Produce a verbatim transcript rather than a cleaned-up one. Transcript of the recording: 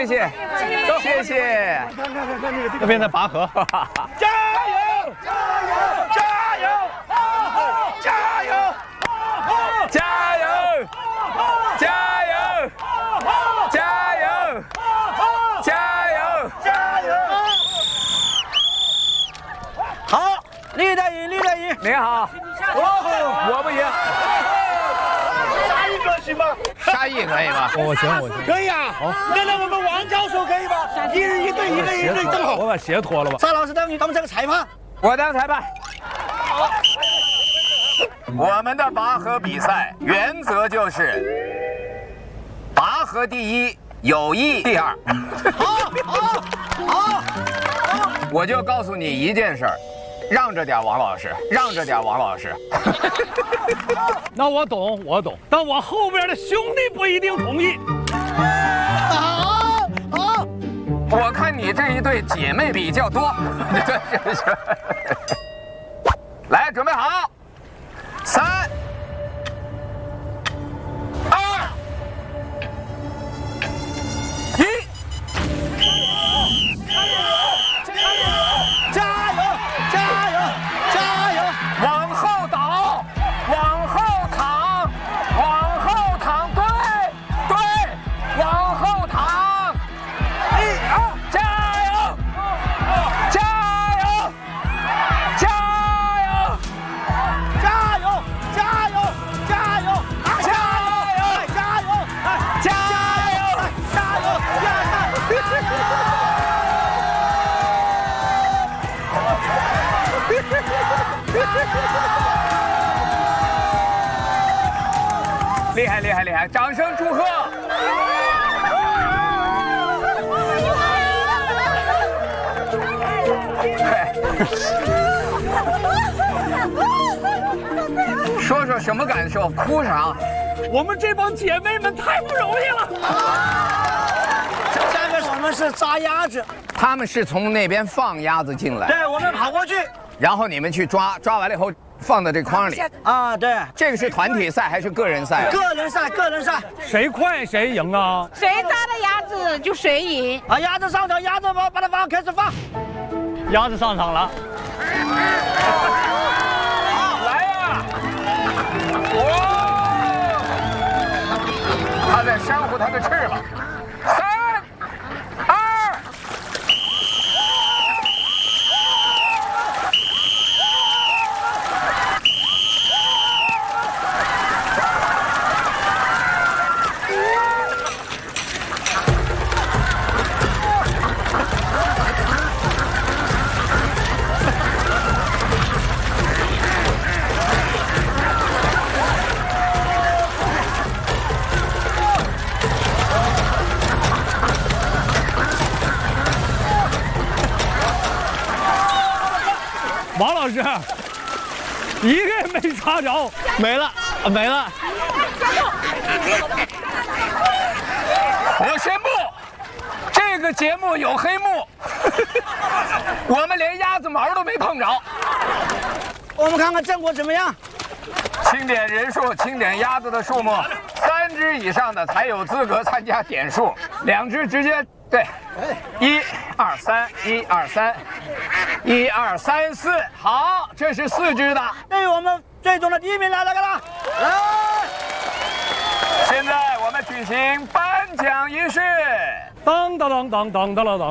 谢谢，谢谢。 那边的拔河， 加油！加油！加油！加油！ 加油！加油！加油！加油！ 加油！好，绿的赢，绿的赢。 你好， 哦， 我不赢。 杀一个行吗？ 杀一可以吗？ 我行我行。 可以啊。好，那那我们王教授可以吗？一人一队，一人一队正好。 我把鞋脱了吧。 沙老师当你当这个裁判。 我当裁判。 我们的拔河比赛原则就是拔河第一，友谊第二。 好，好，好，好。 我就告诉你一件事儿，让着点王老师，让着点王老师。 那我懂，我懂，但我后边的兄弟不一定同意。 好，好。 我看你这一对姐妹比较多。来，准备好，三、二、一。 加油！加油！加油！ 往后倒，往后躺，往后躺，对对，往后躺。一二，加油！加油！加油！ 加油！加油！加油！加油！加油！加油！加油！加油！ 厉害厉害厉害！掌声祝贺！说说什么感受？哭啥？ 我们这帮姐妹们太不容易了。 下面我们是抓鸭子， 他们是从那边放鸭子进来， 对，我们跑过去。 然后你们去抓，抓完了以后放到这筐里。 啊，对， 这个是团体赛还是个人赛啊？ 个人赛，个人赛。 谁快谁赢啊？ 谁抓的鸭子就谁赢。 啊，鸭子上场，鸭子把把它放，开始放。 鸭子上场了。 来呀！哇！它在扇呼它的翅膀。三、二。 王老师，一个也没抓着，没了，没了。 我宣布，这个节目有黑幕，我们连鸭子毛都没碰着。 我们看看战果怎么样？ 清点人数，清点鸭子的数目，三只以上的才有资格参加点数，两只直接对。一二三，一二三，一二三四，好，这是四只的。 对，我们最终的第一名来了，来了，来！ 现在我们举行颁奖仪式。 当当当当当当当当。